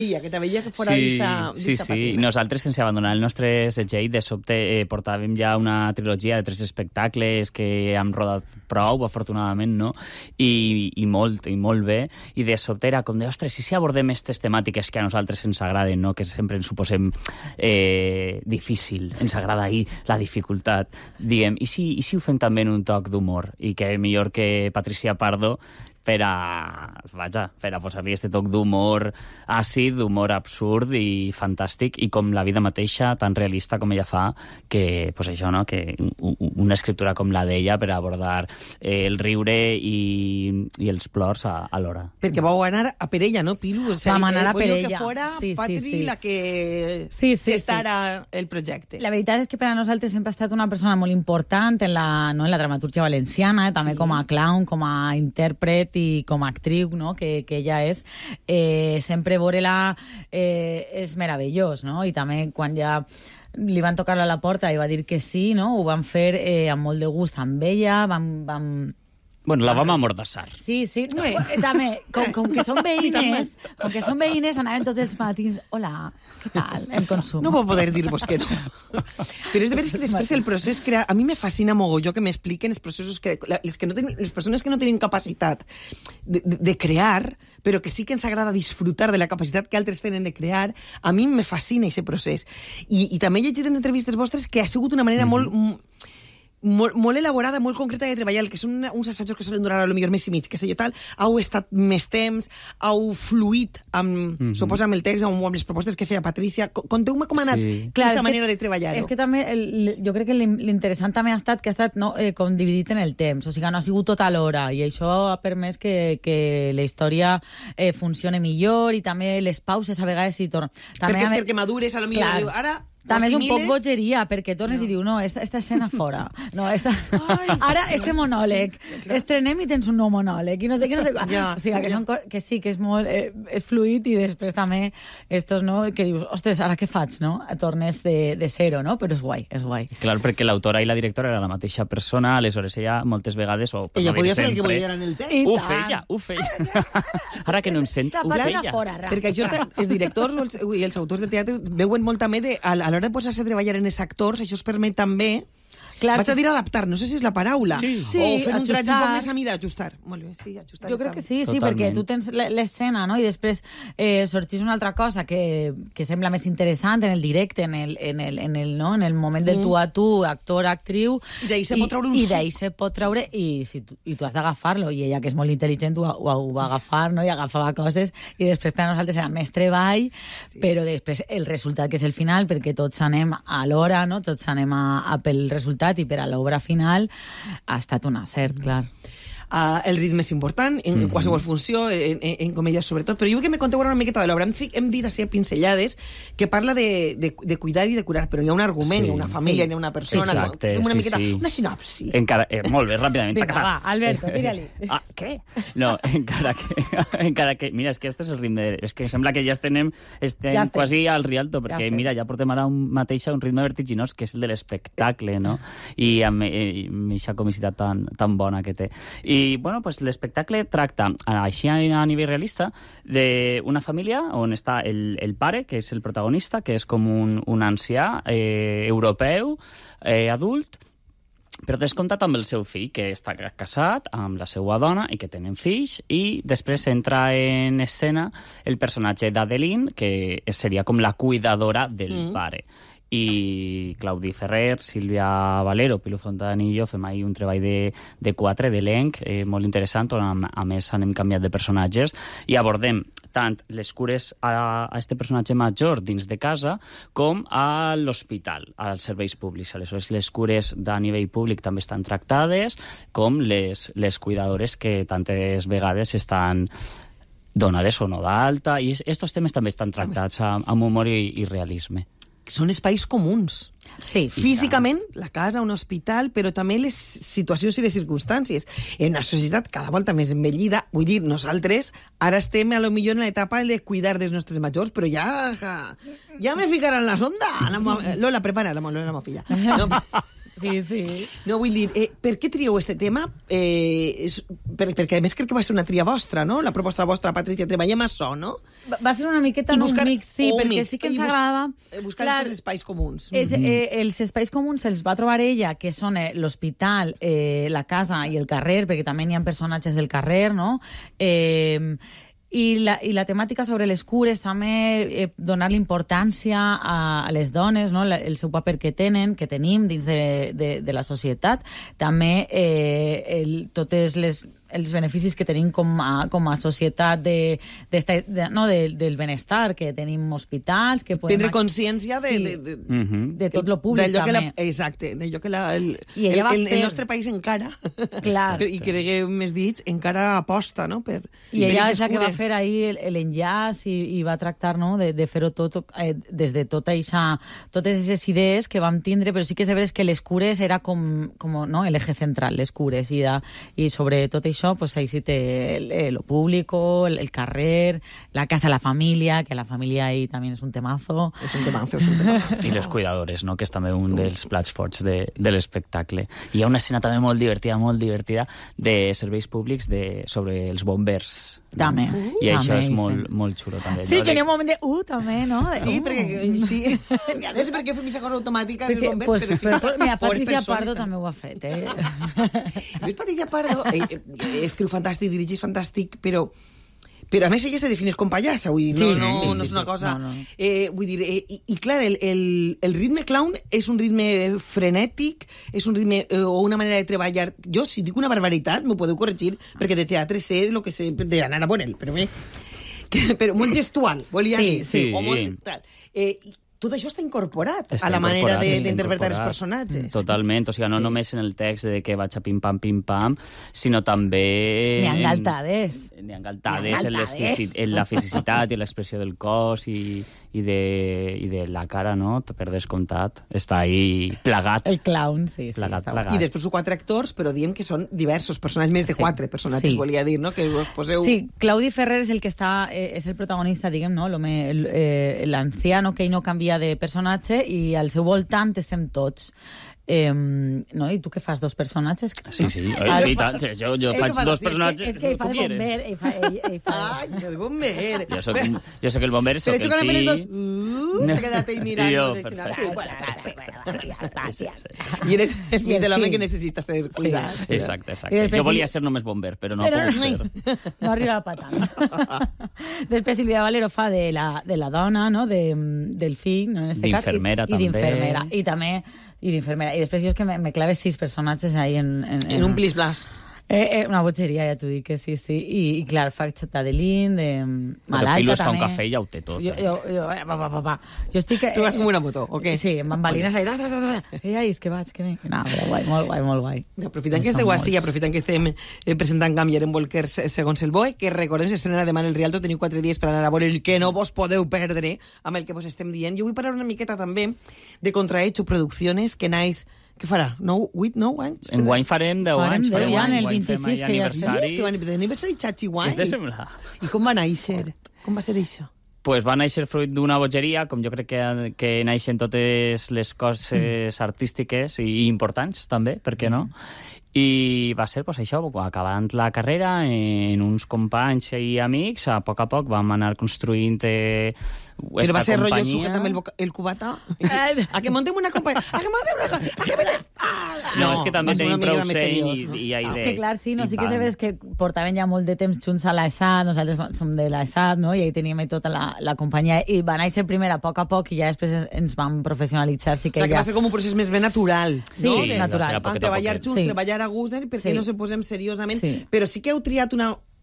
que te veia que fora d'esa patina. Sí. Nosaltres, sense abandonar el nostre segell, de sobte portàvem ja una trilogia de 3 espectacles que hem rodat prou, afortunadament, no? I molt bé. I de sobte era com de, ostres, si abordem aquestes temàtiques que a nosaltres ens agraden, no? Que sempre ens ho posem difícil, ens agrada ahir la dificultat. Diguem, i si ho fem també en un toc d'humor? I que millor que Patricia Pardo per a posar-li aquest toc d'humor àcid, d'humor absurd i fantàstic, i com la vida mateixa, tan realista com ella fa, que, pues això, no?, que una escriptura com la d'ella per abordar el riure i els plors alhora. Perquè vau anar a per ella, no, Pilu? Vam anar a per ella. Que fora Patri la que s'estara el projecte. La veritat és que per a nosaltres sempre ha estat una persona molt important en la dramatúrgia valenciana, també com a clown, com a intèrpret i com a actriu, no?, que ella és. Sempre veure-la és meravellós, no? I també quan ja li van tocar a la porta i va dir que sí, no?, ho van fer amb molt de gust amb ella, Bueno, la vam amordassar. Sí. No, també, com que són veïnes, anaven tots els matins, hola, què tal, el consum? No puc poder dir-vos que no. Però és de veres que després el procés crea... A mi me fascina mogolló que m'expliquen els processos que les persones que no tenen capacitat de crear, però que sí que ens agrada disfrutar de la capacitat que altres tenen de crear, a mi me fascina aquest procés. I també he llegit en entrevistes vostres que ha sigut una manera molt elaborada, molt concreta de treballar, que són uns assajos que solen durar a lo millor mes i mig, que sé jo tal, heu estat més temps, heu fluït suposa amb el text, amb les propostes que feia Patricia. Conteu-me com ha anat aquesta manera de treballar-ho. És que també, jo crec que l'interessant també ha estat que ha estat com dividit en el temps, o sigui, no ha sigut tot alhora, i això ha permès que la història funcione millor, i també les pauses a vegades hi tornen. Perquè madures, a lo millor diu, ara... També és un poc bogeria, perquè tornes i diu, no, esta escena fora. No, ara este monòleg. Estrenem i tens un nou monòleg. I no sé què, no sé... O sigui, que sí, que és molt... És fluid, i després també estos, no?, que dius, ostres, ara què faig, no? Tornes de zero, no? Però és guai, és guai. Clar, perquè l'autora i la directora era la mateixa persona, aleshores ella moltes vegades... Ella podia fer el que volia en el text. Ho feia. Ara que no em sent, ho feia. Perquè això, els directors i els autors de teatre veuen molt també a l'hora de posar-se a treballar en els actors, això es permet també... Vaig a dir adaptar, no sé si és la paraula. Sí, o fer un tratge un poc més a mi d'ajustar. Molt bé, sí, ajustar. Jo crec que sí, perquè tu tens l'escena, no?, i després sortís una altra cosa que sembla més interessant en el directe, en el moment del tu a tu, actor-actriu. I d'ahir se pot treure I d'ahir se pot treure, i tu has d'agafar-lo, i ella, que és molt intel·ligent, ho va agafar, no?, i agafava coses, i després per a nosaltres era més treball, però després el resultat, que és el final, perquè tots anem a l'hora, no?, tots anem a pel resultat, i per a l'obra final ha estat un acert, clar. El ritme és important en qualsevol funció, en comèdia sobretot, però jo vull que me conteu una miqueta de l'obra. Hem dit així pincellades que parla de cuidar i de curar, però hi ha un argument, hi ha una família, hi ha una persona. Exacte, una miqueta, una sinopsi. Molt bé, ràpidament. Vinga, va, Alberto, tira-li. Què? No, encara que... Mira, és que este és el ritme... És que sembla que ja estem quasi al Rialto, perquè mira, ja portem ara mateix un ritme vertiginós, que és el de l'espectacle, no? I amb aquesta comicitat tan bona que té. I, bueno, pues l'espectacle tracta, així a nivell realista, d'una família on està el pare, que és el protagonista, que és com un ancià europeu, adult, però descomptat amb el seu fill, que està casat amb la seva dona i que tenen fills, i després entra en escena el personatge d'Adeline, que seria com la cuidadora del pare. I Claudi Ferrer, Sílvia Valero, Pilu Fontanillo, fem ahir un treball de 4 d'elenc molt interessant, on a més anem canviat de personatges, i abordem tant les cures a este personatge major dins de casa com a l'hospital, als serveis públics. Aleshores, les cures a nivell públic també estan tractades, com les cuidadores que tantes vegades estan donades o no d'alta, i estos temes també estan tractats amb humor i realisme. Són espais comuns. Sí, físicament, la casa, un hospital, però també les situacions i les circumstàncies. En una societat cada volta més envellida, vull dir, nosaltres ara estem a lo millor en l'etapa de cuidar dels nostres majors, però ja me ficaran la sonda. Lola, prepara, la meva filla. No, Sí. No, vull dir, per què trieu este tema? Perquè a més crec que va ser una tria vostra, no? La proposta vostra, Patricia, treballem això, no? Va ser una miqueta un mix, sí, perquè sí que ens agradava... Buscar aquests espais comuns. Els espais comuns els va trobar ella, que són l'hospital, la casa i el carrer, perquè també hi ha personatges del carrer, no? I la temàtica sobre les cures també, donar-li importància a les dones, no? El seu paper que tenim dins de la societat, també totes els beneficis que tenim com a societat del benestar, que tenim hospitals, que podem... Prendre consciència de tot lo públic, també. Exacte, d'allò que el nostre país encara, i cregueu més dits, encara aposta, no? I ella és la que va fer ahir l'enllaç i va tractar, no?, de fer-ho tot des de totes aquestes idees que vam tindre, però sí que és de veres que les cures era com no, l'eje central, les cures, i sobre tot això pues ahí sí té lo público, el carrer, la casa, la família, que la família ahí també és un temazo. És un temazo. I les cuidadores, no?, que és també un dels plats forts de l'espectacle. Hi ha una escena també molt divertida de serveis públics sobre els bombers. També. I això és molt xulo, també. Sí, que n'hi ha un moment de també, no? Sí, perquè... No sé per què fem aquesta cosa automàtica en els bombers, però... Mira, Patricia Pardo també ho ha fet, Lluís Patricia Pardo escriu fantàstic, dirigeix fantàstic, però a més ella se defineix com pallassa, vull dir, no és una cosa... Vull dir, i clar, el ritme clown és un ritme frenètic, és un ritme o una manera de treballar... Jo, si dic una barbaritat, m'ho podeu corregir, perquè de teatre sé el que sé d'anar a Bonel, però bé... Però molt gestual, volia dir. Sí. O molt tal. Tot això està incorporat a la manera d'interpretar els personatges. Totalment, o sigui, no només en el text de que vaig a pim-pam, sinó també... N'hi ha galtades. N'hi ha galtades en la fisicitat i l'expressió del cos i de la cara, no? Per descomptat. Està ahí plagat. El clown, sí. Plagat. I després 4 actors, però diem que són diversos personatges, més de 4 personatges, volia dir, no? Que us poseu... Sí, Claudi Ferrer és el que està... És el protagonista, diguem, no? L'anciano que ell no canvia de personatge i al seu voltant estem tots. No? I tu què fas, 2 personatges? Sí. I tant, jo faig 2 personatges. És que ell fa de bomber. Ai, de bomber. Jo soc el bomber, soc el fill. Però que els 2 s'ha quedat ahí mirant. I eres el fill de l'home que necessita ser cuidat. Exacte. Jo volia ser només bomber, però no ha pogut ser. No arriba la patata. Després Silvia Valero fa de la dona, no? Del fill, no? D'infermera, també. I d'infermera. I d'infermera. I després jo és que me clave 6 personatges ahí en un plis-blas. Una botxeria, ja t'ho dic, que sí. I clar, faig d'Adeline, de Malaika, també. Però fa un cafè i ja ho té tot. Jo estic... Tu vas com una moto, o què? Sí, amb bambalines ahí, és que vaig, que bé. No, però guai, molt guai. Aprofitant que esteu així, aprofitant que estem presentant Gambier en Volkers segons el BOE, que recordem s'estrena demà en el Rialto, teniu 4 dies per anar a veure el que no vos podeu perdre amb el que vos estem dient. Jo vull parlar una miqueta també de Contrahecho Producciones, que naix... Què farà? 9 anys? Enguany farem 10 anys. Farem 10 anys, el 26 que ja estem. D'aniversari Chachi Guany. Què te sembla? I com va néixer? Com va ser això? Pues va néixer fruit d'una bogeria, com jo crec que naixen totes les coses artístiques i importants, també, per què no? I va ser, pues, això, acabant la carrera, en uns companys i amics, a poc vam anar construint esta companyia. Però va ser rotllo sujeta'm el cubata? A que montem una companyia? A que montem una companyia? No, és que també tenim prou seny i idea. És que clar, sí, no, sí que és de veres que portaven ja molt de temps junts a l'ESAT, nosaltres som de l'ESAT, no? I ahí teníem tota la companyia, i va néixer primer a poc i ja després ens vam professionalitzar. O sigui que va ser com un procés més ben natural. Sí, natural. Treballar junts, treballar a gust, perquè no se posem seriosament, però sí que heu triat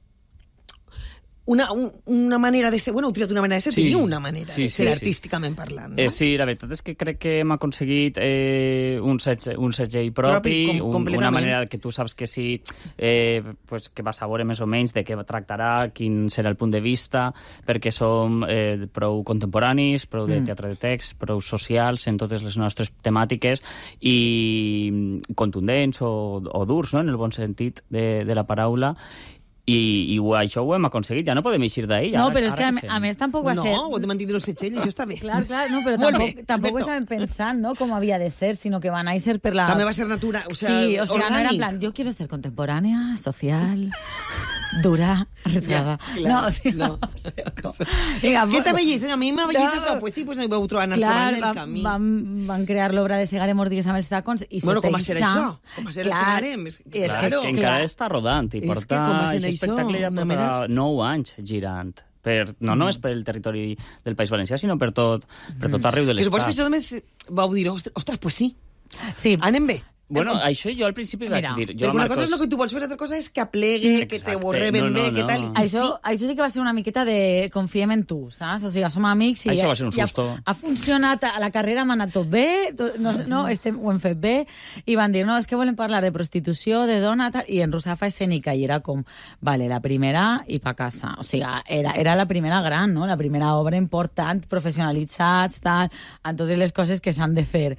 una manera de ser, heu triat una manera de ser, teniu una manera de ser artísticament parlant, no? Sí, la veritat és que crec que hem aconseguit un segell propi, una manera que tu saps que sí, que vas a veure més o menys de què tractarà, quin serà el punt de vista, perquè som prou contemporanis, prou de teatre de text, prou socials en totes les nostres temàtiques i contundents o durs, no?, en el bon sentit de la paraula. I això ho hem aconseguit, ja no podem eixir d'ahir. No, però és que a més tampoc va ser... No, ho hem de mantenir setxell, això està bé. Clar, no, però tampoc estàvem pensant, ¿no?, com havia de ser, sinó que va néixer per la... També va ser natural, o sea, sí, o sea, orgánic. No era en plan, yo quiero ser contemporánea, social, dura, arriesgada. Ja, no, o sigui, no. Vinga, què t'avellís? A mi m'avellís això, pues sí, pues no hi vau trobar el camí. Van crear l'obra de Segarem Ordigues amb els tacons i bueno, com va ser això? Com va ser el Segarem? És que encara està rodant i porta aquest espectacle ja porta 9 anys girant. No només per el territori del País Valencià, sinó per tot arreu de l'Estat. Suposo que això només vau dir, ostres, pues sí. Sí. Anem bé. Bueno, això jo al principi vaig dir... Una cosa és el que tu vols fer, l'altra cosa és que aplegue, que te ho reben bé, que tal... Això sí que va ser una miqueta de confiem en tu, saps? O sigui, som amics i... Això va ser un susto. Ha funcionat, a la carrera m'ha anat tot bé, ho hem fet bé, i van dir, no, és que volem parlar de prostitució, de dona, tal, i en Rusafa escènica, i era com, vale, la primera i pa casa. O sigui, era la primera gran, no? La primera obra important, professionalitzats, tal, en totes les coses que s'han de fer.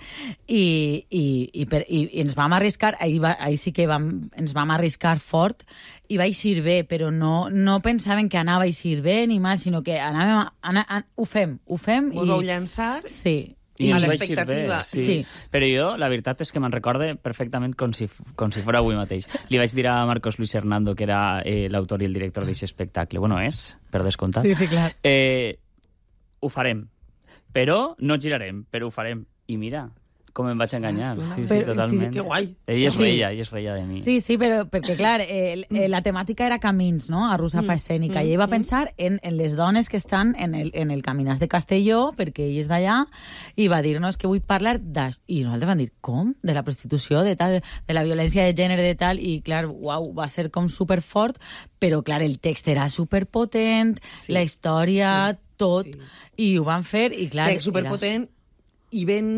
I ens vam arriscar, ahir sí que ens vam arriscar fort i va eixir bé, però no pensaven que anava a eixir bé ni mal, sinó que ho fem. Us vau llançar? Sí. I a l'expectativa. Sí. Però jo, la veritat és que me'n recorde perfectament com si fos avui mateix. Li vaig dir a Marcos Luis Hernando, que era l'autor i el director d'aquest espectacle. Bueno, per descomptat. Sí, clar. Ho farem. Però no girarem, però ho farem. I mira... com em vaig enganyar. Sí, totalment. Que guai. Ell es reia de mi. Sí, però perquè, clar, la temàtica era camins, no?, a Rusafa escènica, i ell va pensar en les dones que estan en el Caminars de Castelló, perquè ell és d'allà, i va dir-nos que vull parlar d'això. I nosaltres vam dir, com? De la prostitució, de la violència de gènere, de tal, i clar, uau, va ser com superfort, però clar, el text era superpotent, la història, tot, i ho van fer, i clar... Text superpotent i ben...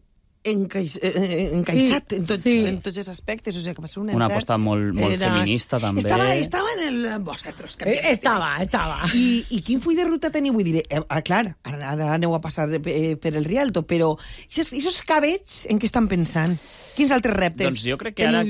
encaixat en tots els aspectes, o sigui que va ser un encert. Una aposta molt feminista, també. Estava en el vosaltres. Estava. I quin full de ruta teniu? Vull dir, clar, ara aneu a passar per el Rialto, però aquests cabets en què estan pensant? Quins altres reptes doncs jo crec que ara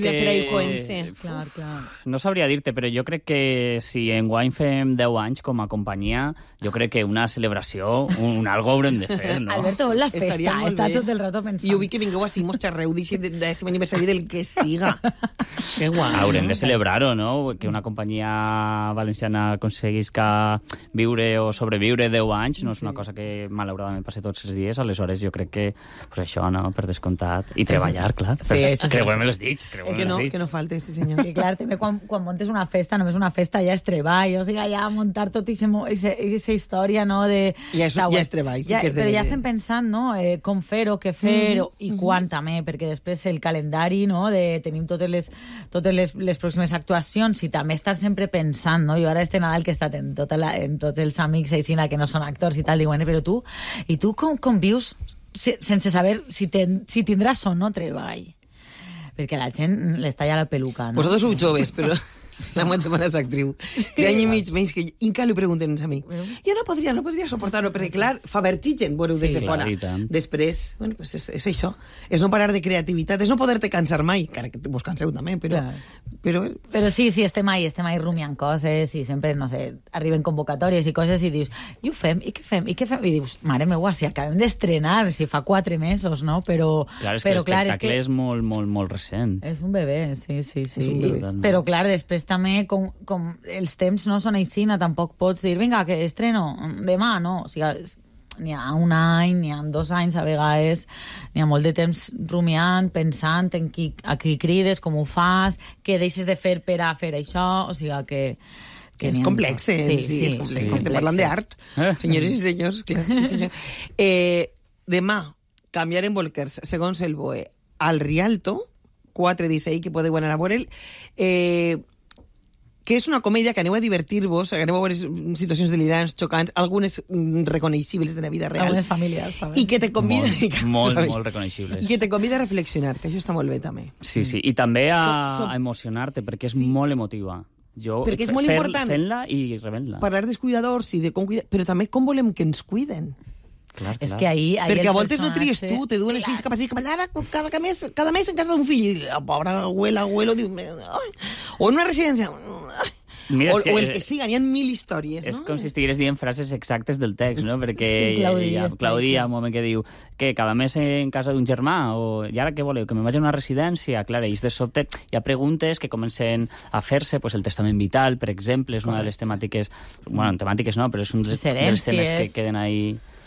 Clar. No sabria dir-te, però jo crec que si enguany fem 10 anys com a companyia, jo crec que una celebració, algo haurem de fer, no? Alberto, la festa, està tot el rato pensant. I jo vull que vingueu així, mos xerreu d'aquest aniversari del que siga. Que guai. Haurem de celebrar-ho, no? Que una companyia valenciana aconseguisca viure o sobreviure 10 anys no és una cosa que malauradament passa tots els dies, aleshores jo crec que pues això, no?, per descomptat. I treballar, clar. Sí, creuem els dits. Que no falte, sí senyor. Sí, clar, també quan montes una festa, només una festa ja és treball, o sigui, ja muntar tot aquesta història, no? Ja és treball, sí que és de... Però ja estem pensant, no?, com fer-ho, què fer, i quan també, perquè després el calendari, no?, tenim totes les pròximes actuacions i també estar sempre pensant, no? Jo ara este Nadal que he estat en tots els amics aixina que no són actors i tal, diuen, però tu com vius sense saber si tindràs o no treball? Perquè la gent les talla la peluca, no? Vosaltres sou joves, però la meva germana és actriu. De any i mig menys que encara li pregunten a mi. Jo no podria suportar-ho, perquè clar, fa vertigen veure-ho des de fora. Després, bueno, pues és això. És no parar de creativitat, és no poder-te cansar mai, encara que vos canseu també, però sí, estem ahí rumiant coses i sempre, no sé, arriben convocatòries i coses i dius, i ho fem, i què fem? I dius, mare meua, si acabem d'estrenar, si fa 4 mesos, no? Però és que l'espectacle és molt, molt, molt recent. És un bebè, sí. Però clar, després també, com els temps no són aixina, tampoc pots dir, vinga, que estreno demà, no? O sigui, n'hi ha un any, n'hi ha 2 anys, a vegades n'hi ha molt de temps rumiant, pensant en a qui crides, com ho fas, què deixes de fer per a fer això, o sigui que és complex, sí, és complex. Estem parlant d'art, senyores i senyors, clar, sí, senyor. Demà, Canviar en Bolquers, segons el BOE, al Rialto, 4-16, que podeu anar a veure'l, que és una comèdia que aneu a divertir-vos, aneu a veure situacions delirants, xocants, algunes reconeixibles de la vida real. Algunes famílies, també. I que te convida... Molt reconeixibles. I que te convida a reflexionar, que això està molt bé, també. Sí, i també a emocionar-te, perquè és molt emotiva. Perquè és molt important fent-la i rebent-la. Parlar dels cuidadors i de com cuidar, però també com volem que ens cuiden. Clar. És que ahir perquè a voltes no tries tu, te duen els fills cap així, cap allà, cada mes en casa d'un fill, la pobra abuelo diu, o en una residència, Mira, o el que siga, n'hi ha 1000 històries, no? És com si estigués dient frases exactes del text, no? Perquè Claudia, un moment que diu que cada mes en casa d'un germà, o i ara què voleu, que me'n vaig a una residència? Clar, ells de sobte hi ha preguntes que comencen a fer-se, pues el testament vital, per exemple, és una de les temàtiques, bueno, temàtiques no, però és un dels temes que queden ahí.